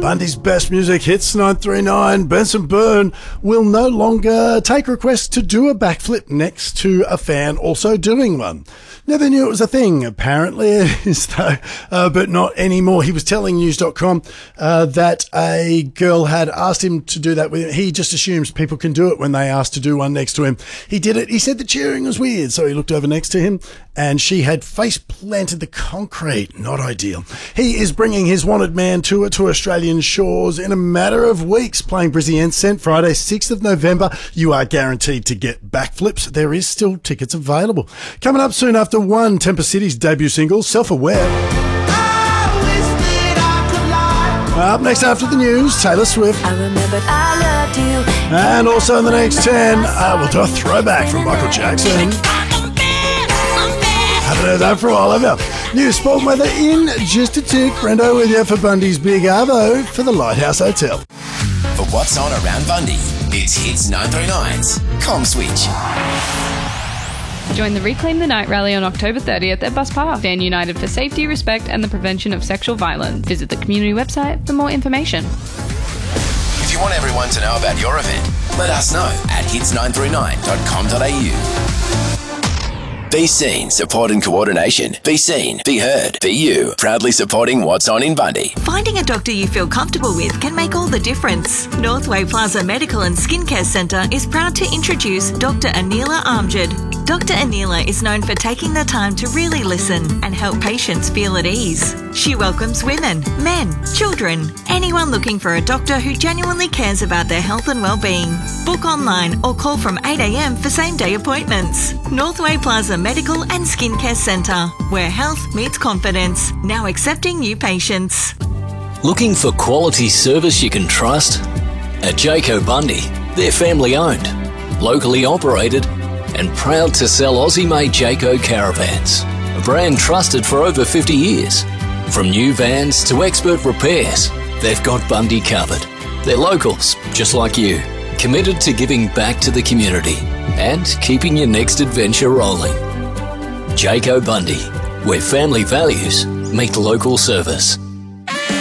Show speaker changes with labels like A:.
A: Bundy's best music hits 939. Benson Byrne will no longer take requests to do a backflip next to a fan also doing one. Never knew it was a thing. Apparently it is though, but not anymore. He was telling News.com that a girl had asked him to do that with him. He just assumes people can do it when they ask to do one next to him. He did it. He said the cheering was weird, so he looked over next to him and she had face planted the concrete. Not ideal. He is bringing his Wanted Man tour to Australian shores in a matter of weeks, playing Brizzy Enceinte Friday, 6th of November. You are guaranteed to get backflips. There is still tickets available. Coming up soon after one, Temper City's debut single, Self-Aware. Up next after the news, Taylor Swift.
B: I remembered I loved you.
A: And also in the next 10, we'll do a throwback from Michael Jackson. Haven't heard that for a while, have you? New sport and weather in just a tick. Brendo with you for Bundy's Big Arvo for the Lighthouse Hotel.
C: For what's on around Bundy, it's Hits 939's Com Switch.
D: Join the Reclaim the Night rally on October 30th at Bus Park. Stand united for safety, respect and the prevention of sexual violence. Visit the community website for more information.
C: If you want everyone to know about your event, let us know at hits939.com.au. Be seen, support and coordination. Be seen, be heard, be you. Proudly supporting what's on in Bundy.
E: Finding a doctor you feel comfortable with can make all the difference. Northway Plaza Medical and Skincare Centre is proud to introduce Dr. Anila Amjad. Dr. Anila is known for taking the time to really listen and help patients feel at ease. She welcomes women, men, children, anyone looking for a doctor who genuinely cares about their health and well-being. Book online or call from 8 a.m. for same-day appointments. Northway Plaza Medical and Skincare Centre, where health meets confidence. Now accepting new patients.
F: Looking for quality service you can trust? At Jayco Bundy, they're family-owned, locally operated, and proud to sell Aussie-made Jayco caravans, a brand trusted for over 50 years. From new vans to expert repairs, they've got Bundy covered. They're locals, just like you, committed to giving back to the community and keeping your next adventure rolling. Jayco Bundy, where family values meet local service.